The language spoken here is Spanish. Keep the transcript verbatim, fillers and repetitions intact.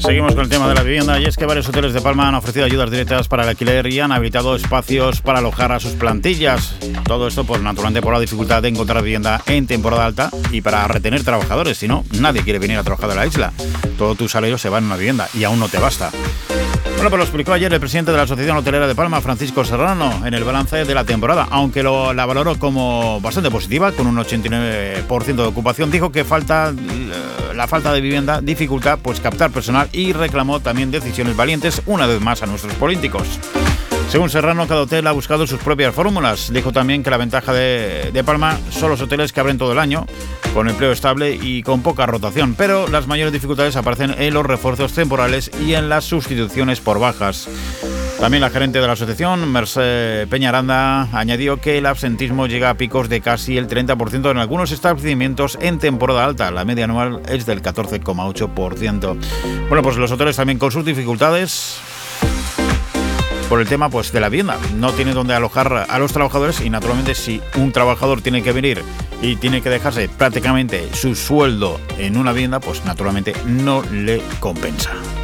Seguimos con el tema de la vivienda y es que varios hoteles de Palma han ofrecido ayudas directas para el alquiler y han habilitado espacios para alojar a sus plantillas. Todo esto, pues naturalmente, por la dificultad de encontrar vivienda en temporada alta y para retener trabajadores. Si no, nadie quiere venir a trabajar a la isla. Todo tu salario se va en una vivienda y aún no te basta. Bueno, pues lo explicó ayer el presidente de la Asociación Hotelera de Palma, Francisco Serrano, en el balance de la temporada. Aunque lo, la valoró como bastante positiva, con un ochenta y nueve por ciento de ocupación, dijo que falta la falta de vivienda dificulta pues captar personal y reclamó también decisiones valientes, una vez más, a nuestros políticos. Según Serrano, cada hotel ha buscado sus propias fórmulas. Dijo también que la ventaja de, de Palma son los hoteles que abren todo el año, con empleo estable y con poca rotación, pero las mayores dificultades aparecen en los refuerzos temporales y en las sustituciones por bajas. También la gerente de la asociación, Mercè Peñaranda, añadió que el absentismo llega a picos de casi el treinta por ciento en algunos establecimientos en temporada alta. La media anual es del catorce coma ocho por ciento. Bueno, pues los hoteles también con sus dificultades por el tema pues de la vivienda. No tiene donde alojar a los trabajadores y naturalmente si un trabajador tiene que venir y tiene que dejarse prácticamente su sueldo en una vivienda, pues naturalmente no le compensa.